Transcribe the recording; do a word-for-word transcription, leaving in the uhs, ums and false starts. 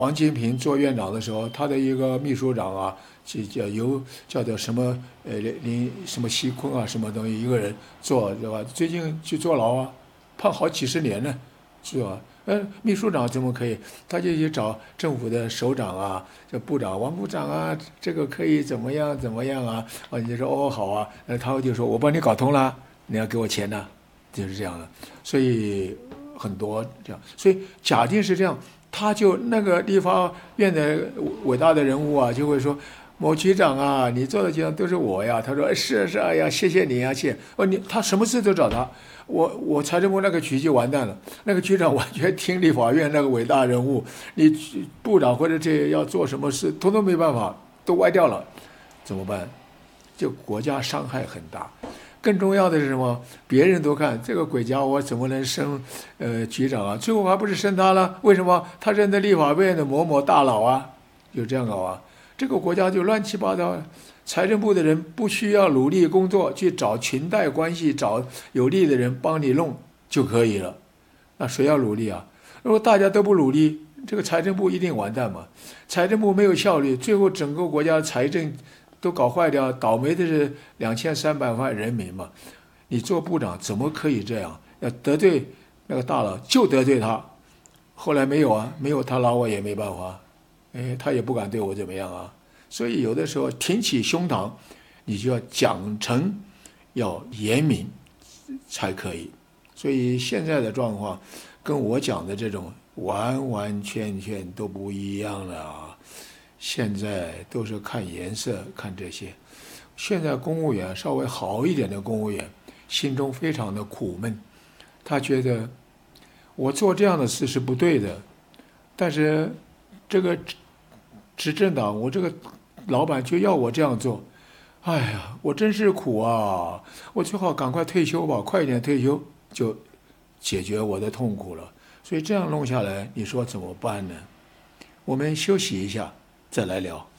王金平做院长的时候，他的一个秘书长啊，就叫由叫做什么呃林什么锡坤啊，什么东西一个人做，对吧？最近去坐牢啊，判好几十年呢，是吧？呃，秘书长怎么可以？他就去找政府的首长啊，这部长王部长啊，这个可以怎么样怎么样啊？啊，你就说哦好啊，呃，他就说我帮你搞通了，你要给我钱呢，就是这样的。所以很多这样，所以假定是这样。他就那个立法院的伟大的人物啊，就会说：某局长啊，你做的局长都是我呀。他说：哎是是，哎呀，谢谢你啊，谢。哦，你他什么事都找他。我我财政部那个局就完蛋了，那个局长完全听立法院那个伟大人物，你部长或者这要做什么事，通通没办法，都歪掉了，怎么办？就国家伤害很大。更重要的是什么？别人都看这个鬼家伙怎么能升呃局长啊？最后还不是升他了？为什么？他认得立法院的某某大佬啊，就这样搞啊，这个国家就乱七八糟。财政部的人不需要努力工作，去找裙带关系，找有利的人帮你弄就可以了。那谁要努力啊？如果大家都不努力，这个财政部一定完蛋嘛。财政部没有效率，最后整个国家的财政都搞坏掉，倒霉的是两千三百万人民嘛。你做部长怎么可以这样？要得罪那个大佬就得罪他，后来没有啊，没有他拿我也没办法，哎，他也不敢对我怎么样啊。所以有的时候挺起胸膛，你就要讲成要严明才可以。所以现在的状况跟我讲的这种完完全全都不一样了啊！现在都是看颜色，看这些。现在公务员稍微好一点的公务员，心中非常的苦闷，他觉得我做这样的事是不对的，但是这个执政党，我这个老板就要我这样做，哎呀，我真是苦啊！我最好赶快退休吧，快一点退休就解决我的痛苦了。所以这样弄下来，你说怎么办呢？我们休息一下，再来聊。